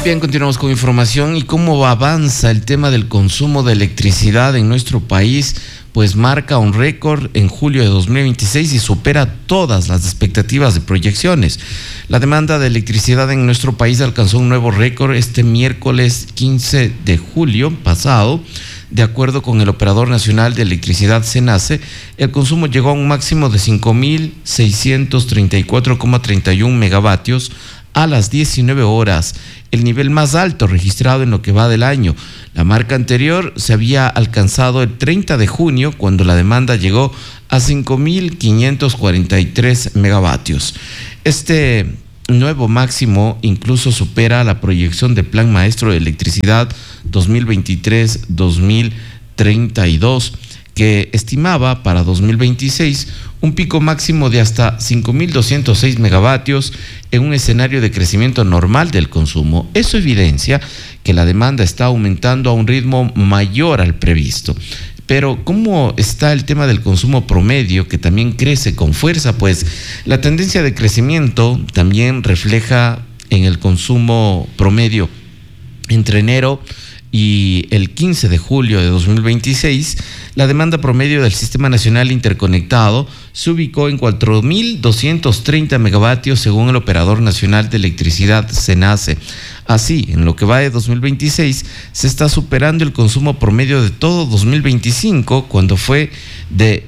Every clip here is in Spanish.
Bien, continuamos con información y cómo avanza el tema del consumo de electricidad en nuestro país, pues marca un récord en julio de 2026 y supera todas las expectativas de proyecciones. La demanda de electricidad en nuestro país alcanzó un nuevo récord este miércoles 15 de julio pasado. De acuerdo con el Operador Nacional de Electricidad SENACE, el consumo llegó a un máximo de 5.634,31 megavatios a las 19 horas, el nivel más alto registrado en lo que va del año. La marca anterior se había alcanzado el 30 de junio, cuando la demanda llegó a 5.543 megavatios. Este nuevo máximo incluso supera la proyección del Plan Maestro de Electricidad 2023-2032, que estimaba para 2026 un pico máximo de hasta 5.206 megavatios en un escenario de crecimiento normal del consumo. Eso evidencia que la demanda está aumentando a un ritmo mayor al previsto. Pero ¿cómo está el tema del consumo promedio, que también crece con fuerza? Pues la tendencia de crecimiento también refleja en el consumo promedio. Entre enero y el 15 de julio de 2026, la demanda promedio del Sistema Nacional Interconectado se ubicó en 4.230 megavatios según el Operador Nacional de Electricidad SENACE. Así, en lo que va de 2026, se está superando el consumo promedio de todo 2025, cuando fue de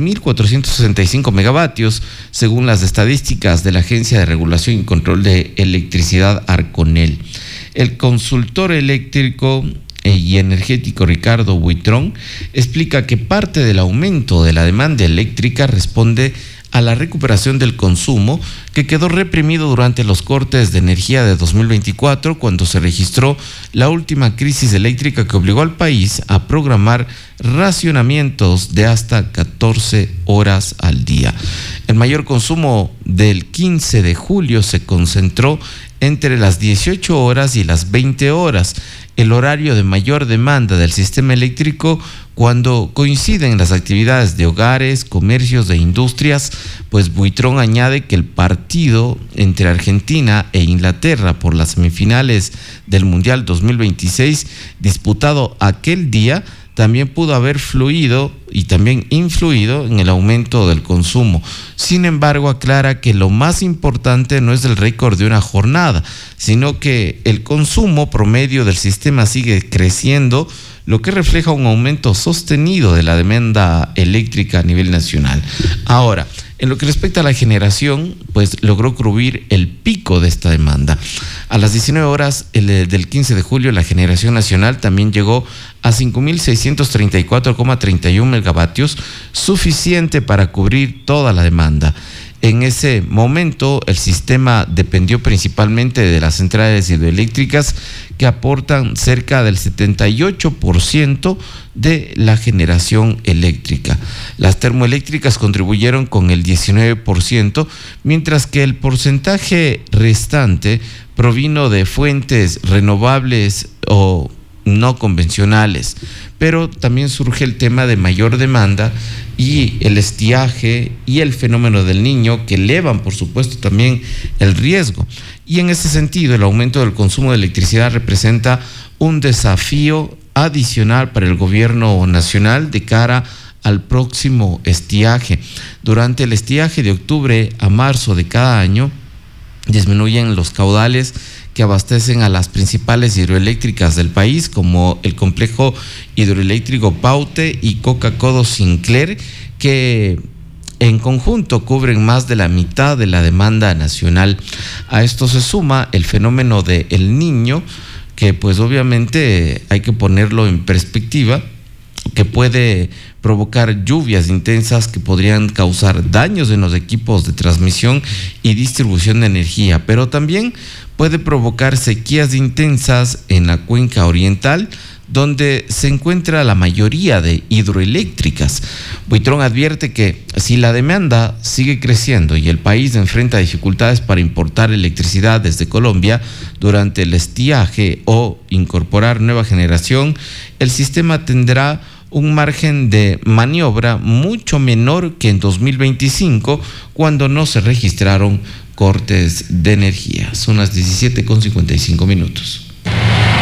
3.465 megavatios, según las estadísticas de la Agencia de Regulación y Control de Electricidad Arconel. El consultor eléctrico y energético Ricardo Buitrón explica que parte del aumento de la demanda eléctrica responde a la recuperación del consumo, que quedó reprimido durante los cortes de energía de 2024, cuando se registró la última crisis eléctrica que obligó al país a programar racionamientos de hasta 14 horas al día. El mayor consumo del 15 de julio se concentró entre las 18 horas y las 20 horas, el horario de mayor demanda del sistema eléctrico, cuando coinciden las actividades de hogares, comercios e industrias. Pues Buitrón añade que el partido entre Argentina e Inglaterra por las semifinales del Mundial 2026, disputado aquel día, también pudo haber fluido y también influido en el aumento del consumo. Sin embargo, aclara que lo más importante no es el récord de una jornada, sino que el consumo promedio del sistema sigue creciendo, lo que refleja un aumento sostenido de la demanda eléctrica a nivel nacional. Ahora, en lo que respecta a la generación, pues logró cubrir el pico de esta demanda. A las 19 horas del 15 de julio, la generación nacional también llegó a 5.634,31 megavatios, suficiente para cubrir toda la demanda. En ese momento, el sistema dependió principalmente de las centrales hidroeléctricas, que aportan cerca del 78% de la generación eléctrica. Las termoeléctricas contribuyeron con el 19%, mientras que el porcentaje restante provino de fuentes renovables o no convencionales. Pero también surge el tema de mayor demanda y el estiaje y el fenómeno del Niño, que elevan, por supuesto, también el riesgo. Y en ese sentido, el aumento del consumo de electricidad representa un desafío adicional para el gobierno nacional de cara al próximo estiaje. Durante el estiaje de octubre a marzo de cada año, disminuyen los caudales que abastecen a las principales hidroeléctricas del país, como el complejo hidroeléctrico Paute y Coca-Codo Sinclair, que en conjunto cubren más de la mitad de la demanda nacional. A esto se suma el fenómeno de El Niño, que pues obviamente hay que ponerlo en perspectiva, que puede provocar lluvias intensas que podrían causar daños en los equipos de transmisión y distribución de energía, pero también puede provocar sequías intensas en la cuenca oriental, donde se encuentra la mayoría de hidroeléctricas. Buitrón advierte que si la demanda sigue creciendo y el país enfrenta dificultades para importar electricidad desde Colombia durante el estiaje o incorporar nueva generación, el sistema tendrá un margen de maniobra mucho menor que en 2025, cuando no se registraron cortes de energía. Son las 17:55 minutos.